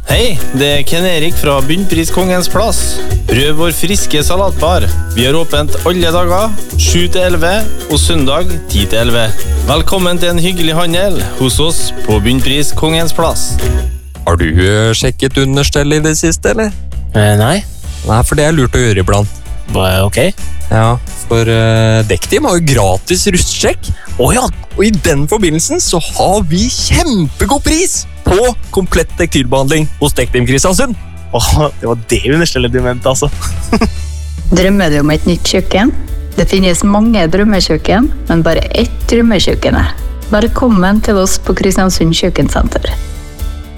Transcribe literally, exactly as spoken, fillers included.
Hei, det er Ken Erik fra Bunnpris Kongens Plass. Prøv vår friske salatbar. Vi har åpent alle dager, sju til elleve, og søndag ti til elleve. Velkommen til en hyggelig handel hos oss på Bunnpris Kongens Plass. Har du uh, sjekket understell i det siste, eller? Eh, nei. Nei, for det er lurt å gjøre iblant. Hva, ok? Ja, for uh, Dektim har jo gratis rustsjekk. Åja, og i den forbindelsen så har vi kjempegod pris på komplett tektilbehandling hos Dektim Kristiansund. Åh, det var det understellet du mente, altså. Drømmer du om et nytt kjøkken? Det finnes mange drømmekjøkken, men bare ett drømmekjøkken er. Velkommen til oss på Kristiansund Kjøkkensenter.